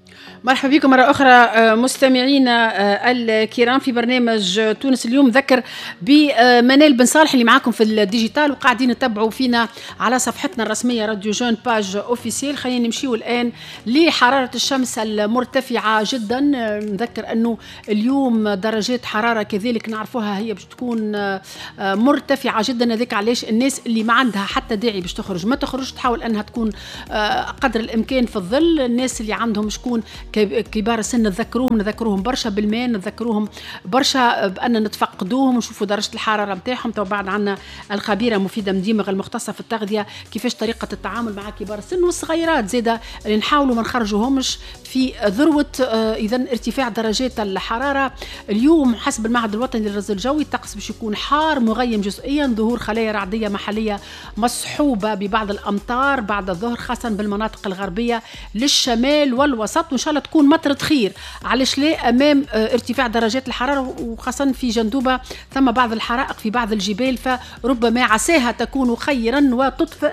مرحبا بكم مرة أخرى مستمعينا الكرام في برنامج تونس اليوم. ذكر بمنال بن صالح اللي معاكم في الديجيتال وقاعدين نتبعوا فينا على صفحتنا الرسمية راديو جون باج أوفيسيل. خلينا نمشيو الآن لحرارة الشمس المرتفعة جدا. نذكر أنه اليوم درجات حرارة كذلك نعرفوها هي باش تكون مرتفعة جدا. هذاك علاش الناس اللي ما عندها حتى داعي باش تخرج ما تخرج، تحاول أنها تكون قدر الإمكان في الظل. الناس اللي عندهم شكون كبار السن نذكروهم برشا بالماء، نذكروهم برشا بأن نتفقدوهم ونشوفوا درجة الحرارة متاعهم. تو بعد عنا الخبيرة مفيدة مديمغ المختصة في التغذية كيفاش طريقة التعامل مع كبار السن والصغيرات زيادة اللي نحاولوا ما نخرجوهمش في ذروة إذا ارتفاع درجات الحرارة. اليوم حسب المعهد الوطني للرصد الجوي الطقس باش يكون حار مغيم جزئيا، ظهور خلايا رعدية محلية مصحوبة ببعض الأمطار بعد الظهر خاصة بالمناطق الغربية للشمال والوسط، وإن شاء الله تكون مطرة خير. علاش لا أمام ارتفاع درجات الحرارة وخاصة في جندوبة ثم بعض الحرائق في بعض الجبال، فربما عساها تكون خيرا وتطفئ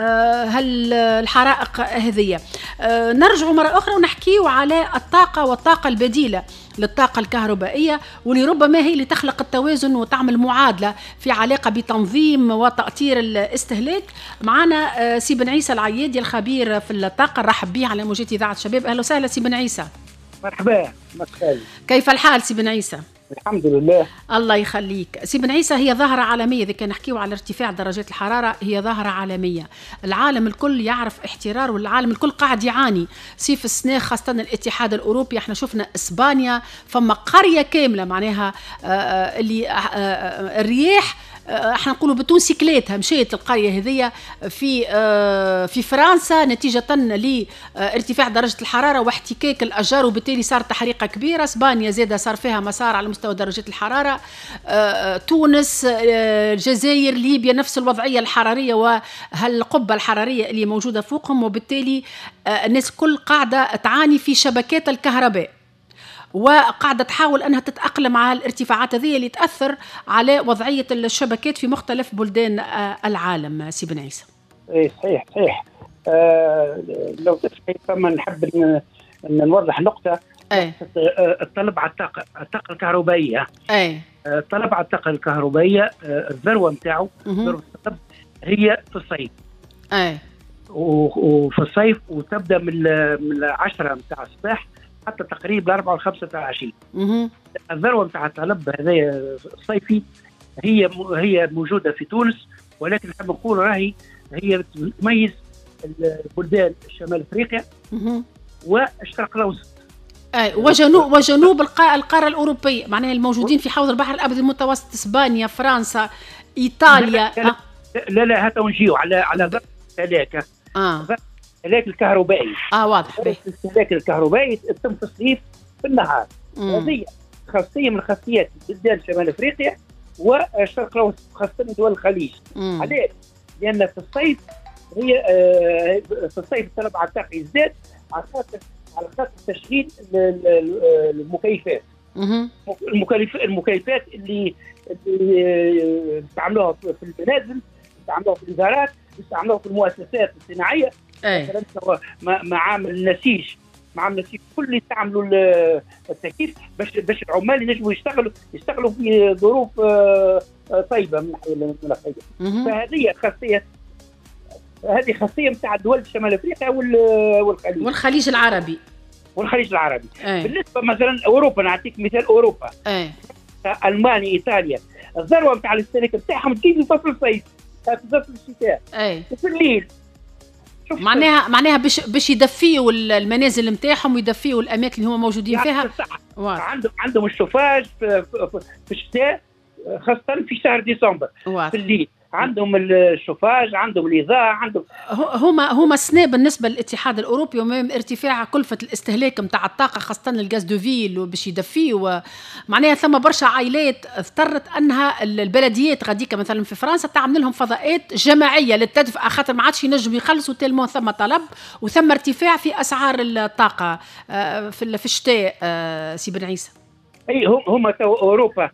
الحرائق هذه. نرجع مرة أخرى ونحكيو على الطاقة والطاقة البديلة للطاقة الكهربائية، واللي ربما هي اللي تخلق التوازن وتعمل معادلة في علاقة بتنظيم وتأطير الاستهلاك. معنا سي بن عيسى العيادي الخبير في الطاقة، نرحب به على موجات إذاعة الشباب. أهلا وسهلا سي بن عيسى. مرحبا. كيف الحال سي بن عيسى؟ الحمد لله. الله يخليك سي بن عيسى. هي ظاهرة عالمية، إذا كان نحكيو على ارتفاع درجات الحرارة هي ظاهرة عالمية. العالم الكل يعرف احترار والعالم الكل قاعد يعاني صيف السنة، خاصة الاتحاد الأوروبي. احنا شفنا إسبانيا فما قرية كاملة معناها اللي الرياح احنا نقولوا بتونسيكلاتها مشيت القرية هذية في فرنسا نتيجة لارتفاع درجة الحرارة واحتكاك الأشجار، وبالتالي صار تحريقة كبيرة. اسبانيا زادة صار فيها مسار على مستوى درجة الحرارة. تونس، الجزائر، ليبيا نفس الوضعية الحرارية وهالقبة الحرارية اللي موجودة فوقهم، وبالتالي الناس كل قاعدة تعاني في شبكات الكهرباء وقاعدة تحاول أنها تتأقلم على الارتفاعات هذه اللي تأثر على وضعية الشبكات في مختلف بلدان العالم. سي بن عيسى. صحيح. لو تسمحي فما نحب أن نوضح نقطة. الطلب على الطاقة الكهربائية. الطلب على الطاقة الكهربائية الذروة متاعه ذروة الطلب هي في الصيف. وفي الصيف وتبدأ من 10 متاع الصباح حتى تقريبا 4 و5 تاع العشية. الذروة متاع الطلب هذا الصيفي هي موجودة في تونس، ولكن نحب نقول راهي هي تميز البلدان شمال افريقيا والشرق الاوسط. وجنوب القارة الأوروبية، معناها الموجودين في حوض البحر الأبيض المتوسط، اسبانيا، فرنسا، ايطاليا. لا هذا ونجيو على ذلك. الاستهلاك الكهربائي. واضح به. الاستهلاك الكهربائي يتم في الصيف في النهار. هذه خاصية من خاصيات بلدان شمال افريقيا والشرق الاوسط خاصة دول الخليج. علاش؟ لأن في الصيف هي في الصيف الطلب على الطاقة يزداد على خاطر تشغيل المكيفات. المكيفات اللي استعملوها في المنازل، استعملوها في الإدارات، استعملوها في المؤسسات الصناعية. مثلا معامل النسيج كل يستعملوا التكييف باش العمال ينجموا يشتغلوا في ظروف طيبة من ناحية المناخية. فهذه خاصية نتاع الدول شمال افريقيا والخليج العربي. بالنسبة مثلا اوروبا، نعطيك مثال اوروبا. المانيا، ايطاليا، الذروة نتاع الاستهلاك نتاعهم تجي في فصل الصيف، في فصل الشتاء وفي الليل. معناها باش يدفيوا المنازل نتاعهم ويدفيوا الاماكن اللي هم موجودين فيها. عندهم الشوفاج في الشتاء، خاصة في شهر ديسمبر في الليل. عندهم الشوفاج، عندهم الإضاءة، عندهم هما السنة بالنسبة للاتحاد الأوروبي ومن ارتفاع كلفة الاستهلاك متاع الطاقة خاصة الغاز دوفيل وباش يدفيه. معناها ثم برشا عائلات اضطرت أنها البلديات غاديكا مثلا في فرنسا تعمل لهم فضاءات جماعية للتدفئة خاطر ما عادش ينجموا يخلصوا تلمون ثم طلب وثم ارتفاع في أسعار الطاقة في الشتاء. سي بن عيسى. أي هم أوروبا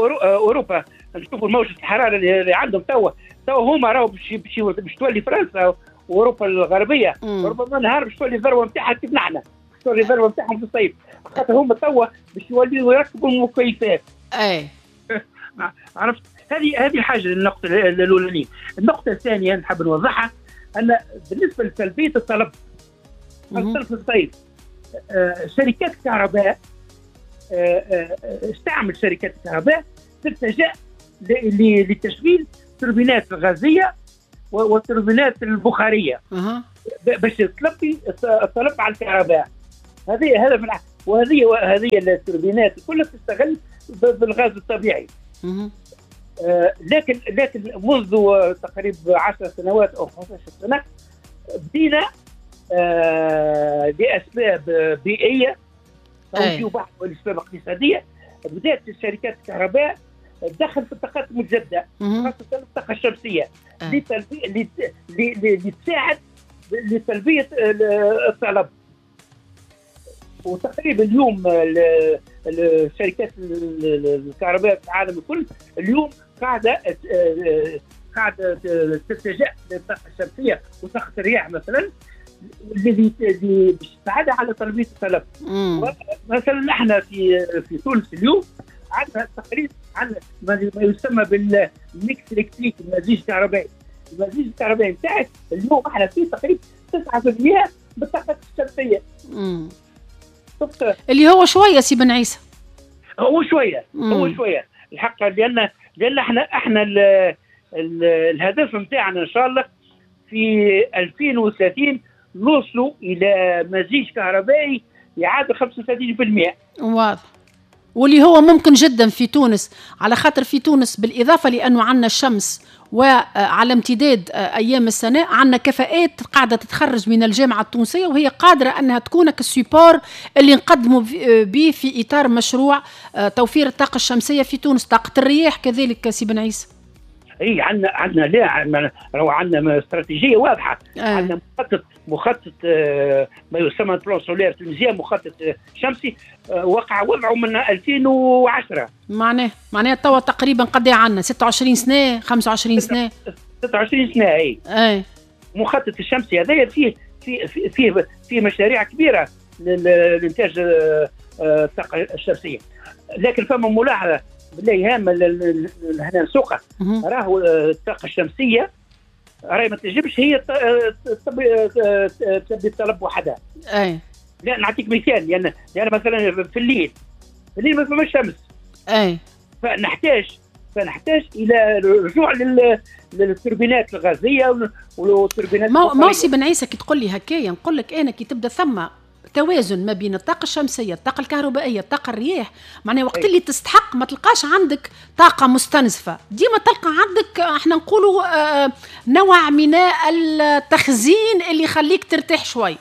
نشوفوا موجة الحرارة اللي عندهم توا هما راهو باش تولي فرنسا واوروبا الغربيه، وربما نهار باش تولي الذروه نتاعها كيف نحن يحطوا الريزيرف نتاعهم في الصيف، خاطر هما توا باش يوليوا يركبوا المكيفات. عرفت؟ هذه حاجه للنقطه الاولانيه. النقطه الثانيه نحب نوضحها ان بالنسبه لسلبيه الطلب في الصيف، شركات الكهرباء استعمل شركات الكهرباء تلتجأ لتشغيل التوربينات الغازيه والتوربينات البخاريه باش تلبي الطلب على الكهرباء. هذا وهذه التوربينات كلها تستغل بالغاز الطبيعي. لكن منذ تقريبا 10 سنوات او 15 سنه بدينا لاسباب بيئيه او بعض الاسباب اقتصاديه بدات شركات الكهرباء تدخل في الطاقات المتجدده خاصه الطاقه الشمسيه لتساعد لتلبيه الطلب. وتقريبا اليوم الشركات الكهرباء في العالم الكل اليوم قاعده تتجه للطاقه الشمسيه وطاقه الرياح مثلا الذي باش تساعد على تلبيه الطلب. مثلا احنا في تونس اليوم عندنا تقريبا ما يسمى بالميكس الكتريك، المزيج الكهربائي. المزيج الكهربائي نتاعك اليوم احنا فيه تقريبا 9% بالطاقه الشمسيه. اللي هو شويه سي بن عيسى، هو شويه الحق، لان احنا الهدف نتاعنا ان شاء الله في 2030 نوصلوا الى مزيج كهربائي يعادل 35%. واضح، واللي هو ممكن جدا في تونس، على خاطر في تونس بالإضافة لأنه عندنا الشمس وعلى امتداد أيام السنة عندنا كفاءات قاعدة تتخرج من الجامعة التونسية وهي قادرة أنها تكون كالسيبور اللي نقدموا به في إطار مشروع توفير الطاقة الشمسية في تونس. طاقة الرياح كذلك سي بن عيسى. اي عندنا استراتيجيه واضحه. عندنا مخطط ما يسمى بلان سولير تونسيا، مخطط شمسي وقع وضعه من 2010. معناه توا تقريبا قد ايه عندنا 26 سنه 25 سنه 26 سنه. اي مخطط الشمسي هذايا فيه مشاريع كبيره لانتاج الطاقه الشمسيه. لكن فما ملاحظه بالله هامه هنا نسوقها، راهو الطاقه الشمسيه راهي ما تنجمش هي تلبي الطلب وحدها. لا نعطيك مثال، لان مثلا في الليل ما فماش شمس. فنحتاج الى الرجوع للتوربينات الغازيه والتوربينات ما سي بن عيسى كي تقول لي هكايا نقول لك انا كي تبدا ثم توازن ما بين الطاقة الشمسية، الطاقة الكهربائية، الطاقة الرياح، معناها وقت اللي تستحق ما تلقاش عندك طاقة مستنزفة، ديما تلقى عندك احنا نقولوا نوع من التخزين اللي يخليك ترتاح شوي.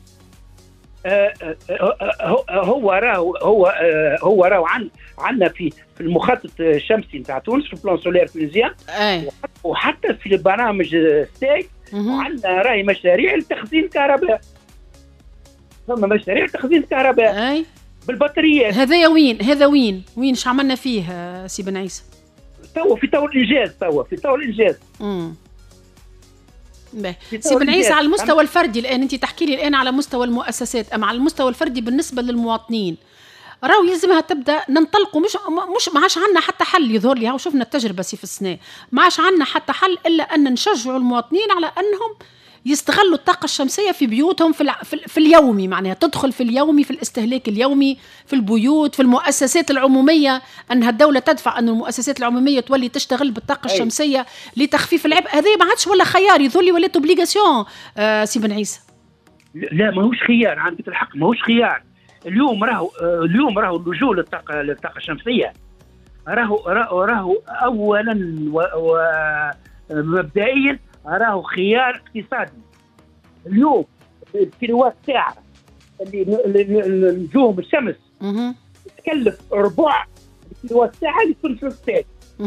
هو راهو عندنا في المخطط الشمسي نتاع تونس في البلان سولير تونسيان، وحتى في البرامج ستيك عندنا راهي مشاريع لتخزين الكهرباء. ثم مشاريع تخزين الكهرباء بالبطاريات. هذا وين ايش عملنا فيه سي بن عيسى؟ في طور الانجاز. سي بن عيسى على المستوى الفردي الان انت تحكي لي الان على مستوى المؤسسات، اما على المستوى الفردي بالنسبه للمواطنين راهو يلزمها تبدا ننطلقوا. مش ما عادش عندنا حتى حل يظهر لي، وشفنا التجربه في السنه ما عادش عندنا حتى حل الا ان نشجعوا المواطنين على انهم يستغلوا الطاقة الشمسية في بيوتهم في اليومي، معناها تدخل في اليومي في الاستهلاك اليومي في البيوت في المؤسسات العمومية، أنها الدولة تدفع أن المؤسسات العمومية تولي تشتغل بالطاقة الشمسية لتخفيف العبء. هذا ما عادش ولا خيار، يظل ولات اوبليغاسيون. سي بن عيسى لا ماهوش خيار، عندك الحق ماهوش خيار. اليوم راهو اللجوء للطاقة الشمسية راهو أولا ومبدئيا راهو خيار اقتصادي. اليوم الكيلوات ساعة اللي نجوم الشمس تكلف ربع الكيلوات ساعة اللي تكون في الستاج.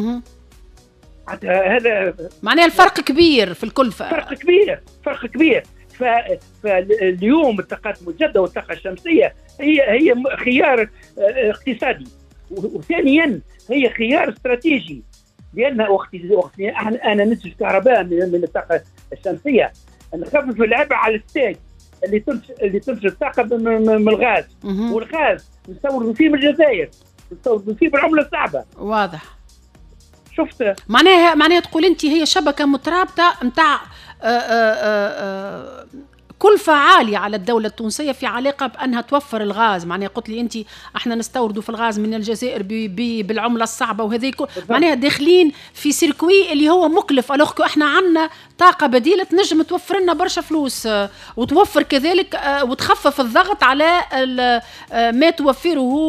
هذا معناها الفرق كبير في الكلفة، فرق كبير. فاليوم الطاقات المتجددة والطاقة الشمسية هي خيار اقتصادي، وثانيا هي خيار استراتيجي، لأن وقت أنا ننتج كهرباء من الطاقة الشمسية نخفف العبء على الستاج. اللي تنتج الطاقه من الغاز. والغاز نستوردوا فيه من الجزائر، نستوردوا فيه بالعمله الصعبه. واضح. شفت معناها تقول انت هي شبكه مترابطه نتاع كلفة عالية على الدولة التونسية في علاقة بأنها توفر الغاز. معناها قلت لي أنت احنا نستوردوا في الغاز من الجزائر بالعملة الصعبة، وهذه معناها داخلين في سيركوي اللي هو مكلف. ألوغ احنا عندنا طاقة بديلة تنجم توفر لنا برشا فلوس، وتوفر كذلك وتخفف الضغط على ما توفره